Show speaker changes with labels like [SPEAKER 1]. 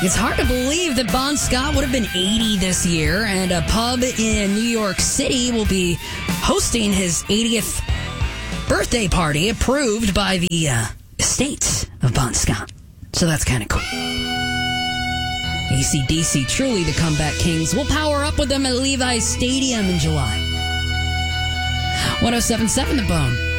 [SPEAKER 1] It's hard to believe that Bon Scott would have been 80 this year, and a pub in New York City will be hosting his 80th birthday party approved by the estate of Bon Scott. So that's kind of cool. AC/DC, truly the comeback kings. We'll power up with them at Levi's Stadium in July. 107.7 The Bone.